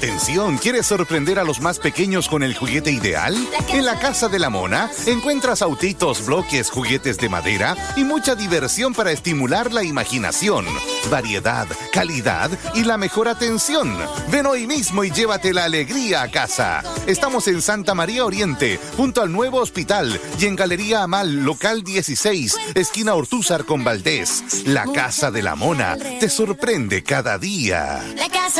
Atención, ¿quieres sorprender a los más pequeños con el juguete ideal? En la Casa de la Mona encuentras autitos, bloques, juguetes de madera y mucha diversión para estimular la imaginación, variedad, calidad y la mejor atención. Ven hoy mismo y llévate la alegría a casa. Estamos en Santa María Oriente, junto al nuevo hospital, y en Galería Amal, local 16, esquina Ortúzar con Valdés. La Casa de la Mona te sorprende cada día.